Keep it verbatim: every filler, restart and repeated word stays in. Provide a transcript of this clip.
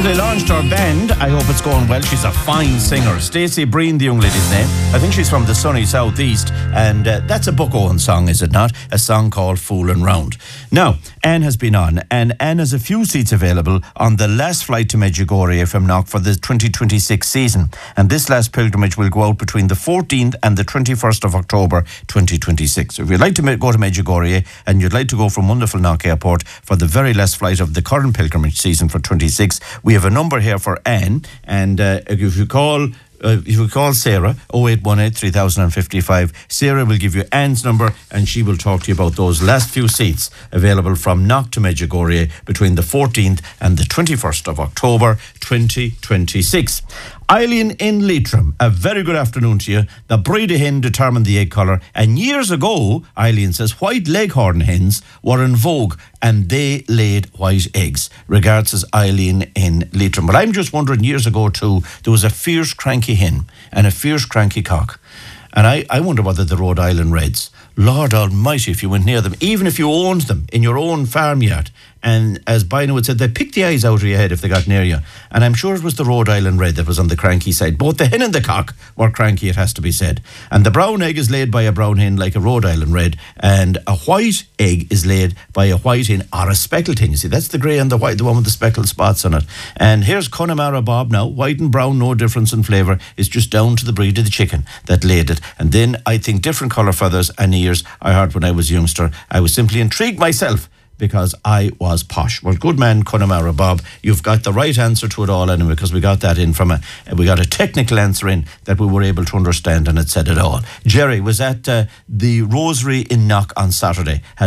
recently launched her band. I hope it's going well. She's a fine singer. Stacey Breen, the young lady's name. I think she's from the sunny southeast, and uh, that's a Buck Owen song, is it not? A song called Foolin' Round. Now, Anne has been on, and Anne has a few seats available on the last flight to Medjugorje from Knock for the twenty twenty-six season. And this last pilgrimage will go out between the fourteenth and the twenty-first of October twenty twenty-six. So if you'd like to go to Medjugorje and you'd like to go from wonderful Knock Airport for the very last flight of the current pilgrimage season for twenty-six, we have a number here for Anne, and uh, if you call uh, if you call Sarah, oh eight one eight, three thousand fifty-five, Sarah will give you Anne's number and she will talk to you about those last few seats available from Knock to Medjugorje between the fourteenth and the twenty-first of October twenty twenty-six. Eileen in Leitrim, a very good afternoon to you. The breed of hen determined the egg colour, and years ago, Eileen says, white leghorn hens were in vogue and they laid white eggs. Regards, says Eileen in Leitrim. But I'm just wondering, years ago too, there was a fierce cranky hen and a fierce cranky cock. And I, I wonder whether the Rhode Island Reds, Lord Almighty, if you went near them, even if you owned them in your own farmyard, and as Bino had said, they picked the eyes out of your head if they got near you. And I'm sure it was the Rhode Island Red that was on the cranky side. Both the hen and the cock were cranky, it has to be said. And the brown egg is laid by a brown hen like a Rhode Island Red, and a white egg is laid by a white hen or a speckled hen. You see, that's the grey and the white, the one with the speckled spots on it. And here's Connemara Bob now, white and brown, no difference in flavour. It's just down to the breed of the chicken that laid it. And then I think different colour feathers and ears I heard when I was a youngster. I was simply intrigued myself because I was posh. Well, good man, Connemara Bob. You've got the right answer to it all anyway, because we got that in from a, we got a technical answer in that we were able to understand, and it said it all. Jerry was at uh, the Rosary in Knock on Saturday.